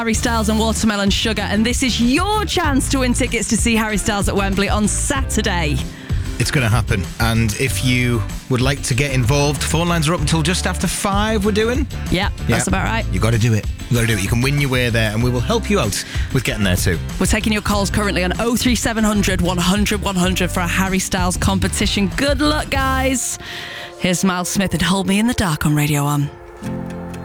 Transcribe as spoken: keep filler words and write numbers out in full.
Harry Styles and Watermelon Sugar, and this is your chance to win tickets to see Harry Styles at Wembley on Saturday. It's going to happen. And if you would like to get involved, phone lines are up until just after five, we're doing. Yeah, that's about right. You got to do it. You got to do it. You can win your way there, and we will help you out with getting there too. We're taking your calls currently on oh three seven hundred, one hundred, one hundred for a Harry Styles competition. Good luck, guys. Here's Miles Smith and Hold Me in the Dark on Radio one.